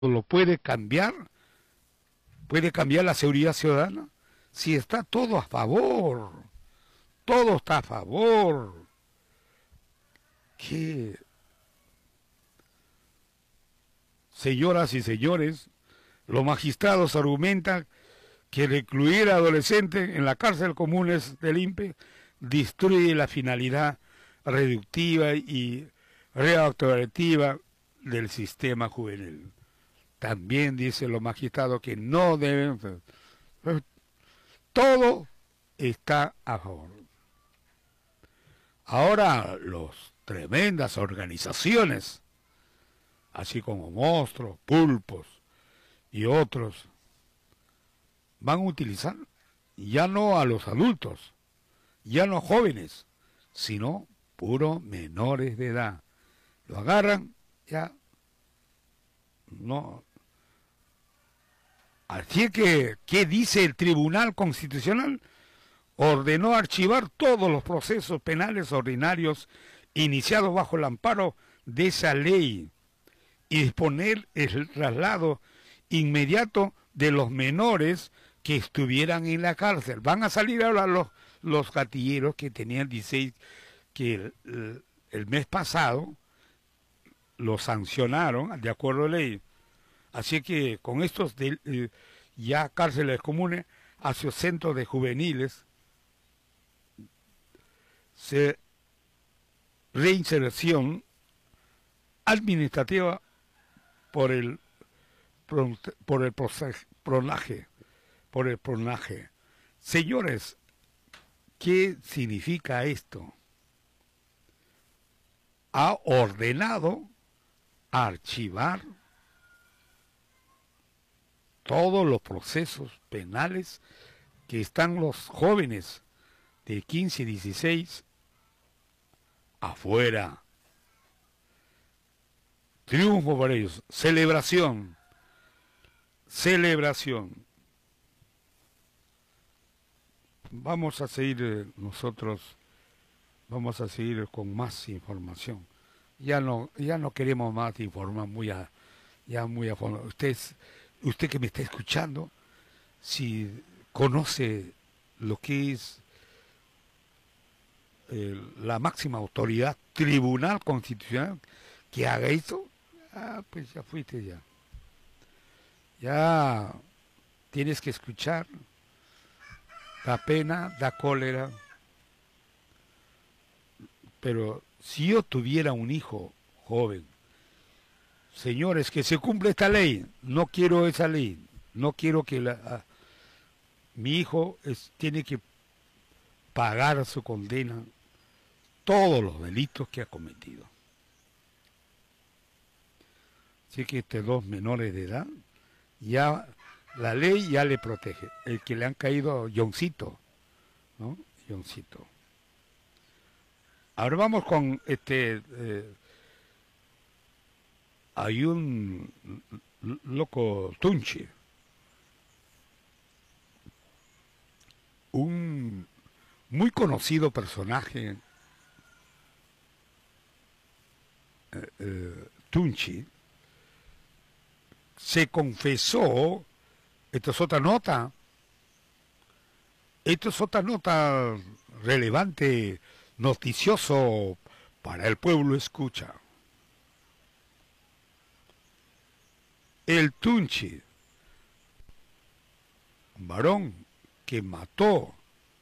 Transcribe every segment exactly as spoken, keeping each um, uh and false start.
lo puede cambiar, puede cambiar la seguridad ciudadana, si está todo a favor, todo está a favor. Que, señoras y señores, los magistrados argumentan que recluir a adolescentes en la cárcel comunes del I N P E destruye la finalidad reductiva y reactivativa del sistema juvenil. También dicen los magistrados que no deben... Todo está a favor. Ahora, las tremendas organizaciones, así como Monstruos, Pulpos y otros, van a utilizar ya no a los adultos, ya no jóvenes, sino puros menores de edad. Lo agarran, ya no. Así que, ¿qué dice el Tribunal Constitucional? Ordenó archivar todos los procesos penales ordinarios iniciados bajo el amparo de esa ley y disponer el traslado inmediato de los menores que estuvieran en la cárcel. Van a salir ahora los, los gatilleros que tenían dieciséis, que el, el, el mes pasado los sancionaron de acuerdo a la ley. Así que con estos de, eh, ya cárceles comunes hacia centros de juveniles, se reinserción administrativa por el por el pronaje, por el pronaje. Señores, ¿qué significa esto? Ha ordenado archivar todos los procesos penales que están los jóvenes de quince y dieciséis afuera. Triunfo para ellos, celebración, celebración. Vamos a seguir eh, nosotros, vamos a seguir con más información. Ya no, ya no queremos más informar muy a, ya muy a fondo. Usted, usted que me está escuchando, si conoce lo que es eh, la máxima autoridad, Tribunal Constitucional, que haga eso, ah, pues ya fuiste ya. Ya tienes que escuchar, da pena, da cólera, pero si yo tuviera un hijo joven, señores, que se cumple esta ley, no quiero esa ley, no quiero que la, a, mi hijo es, tiene que pagar su condena, todos los delitos que ha cometido. Así que estos dos menores de edad, ya la ley ya le protege. El que le han caído Johncito, ¿no? Johncito. Ahora vamos con este... Eh, hay un loco Tunchi, un muy conocido personaje, eh, eh, Tunchi, se confesó, esto es otra nota, esto es otra nota relevante, noticioso para el pueblo escucha. El Tunchi, un varón que mató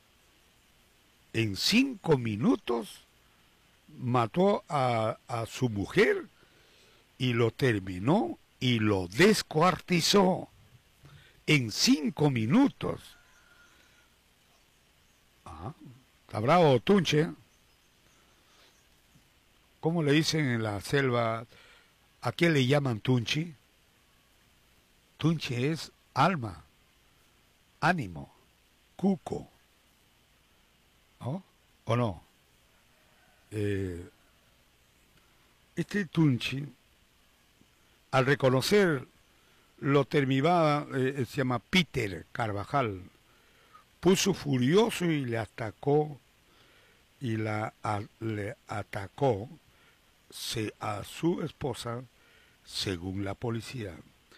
en cinco minutos, mató a, a su mujer y lo terminó y lo descuartizó en cinco minutos. Ah, está bravo Tunchi. ¿Cómo le dicen en la selva? ¿A qué le llaman Tunchi? Tunchi es alma, ánimo, cuco, ¿no? ¿O no? Eh, este Tunchi, al reconocer lo terminaba, eh, se llama Peter Carvajal, puso furioso y le atacó, y la, a, le atacó se, a su esposa, según la policía.